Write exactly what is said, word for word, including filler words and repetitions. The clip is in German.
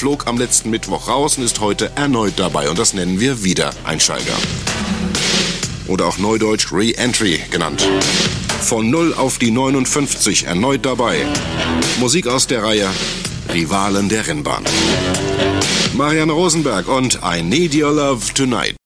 flog am letzten Mittwoch raus und ist heute erneut dabei. Und das nennen wir Wiedereinsteiger. Oder auch neudeutsch Re-Entry genannt. Von null auf die neunundfünfzig erneut dabei. Musik aus der Reihe Rivalen der Rennbahn. Marianne Rosenberg und I Need Your Love Tonight.